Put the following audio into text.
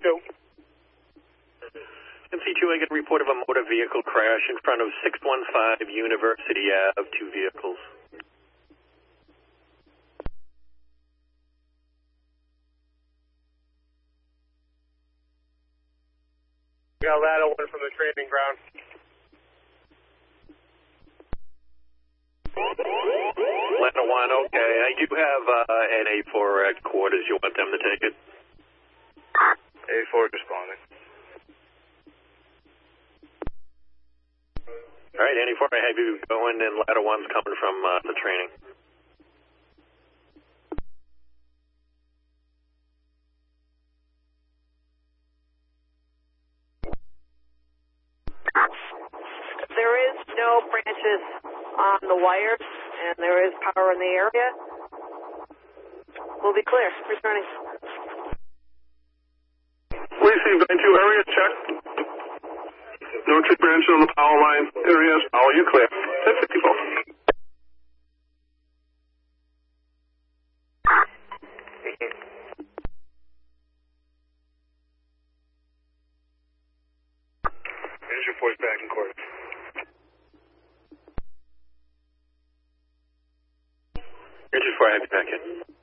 MC2, I get a report of a motor vehicle crash in front of 615 University Ave, 2 vehicles. We got ladder 1 from the training ground. Ladder 1, okay. I do have an A4 at quarters. You want them to take it? A4 responding. All right, Andy 4, I have you going, and ladder 1's coming from the training. There is no branches on the wires, and there is power in the area. We'll be clear. Returning. We see Venue area check. No tree branches on the power line areas. Power, you clear. 1054. Here's your voice back in court. Here's your 4, I have you back in.